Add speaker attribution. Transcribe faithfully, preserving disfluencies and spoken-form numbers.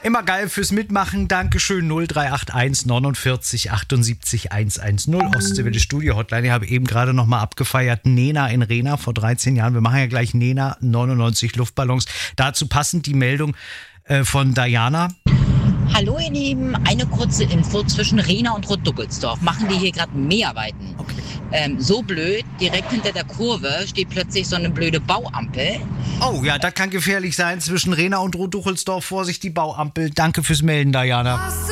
Speaker 1: Immer geil fürs Mitmachen. Dankeschön. null drei acht eins neunundvierzig achtundsiebzig hundertzehn. Ostseewelle Studio Hotline. Ich habe eben gerade noch mal abgefeiert. Nena in Rena vor dreizehn Jahren. Wir machen ja gleich Nena neunundneunzig Luftballons. Dazu passend die Meldung äh, von Diana.
Speaker 2: Hallo ihr Lieben, eine kurze Info zwischen Rena und Rotduckelsdorf. Machen die hier gerade Mehrarbeiten.
Speaker 1: Okay.
Speaker 2: Ähm, so blöd, direkt hinter der Kurve steht plötzlich so eine blöde Bauampel.
Speaker 1: Oh ja, das kann gefährlich sein. Zwischen Rena und Rotduchelsdorf. Vorsicht, die Bauampel. Danke fürs Melden, Diana.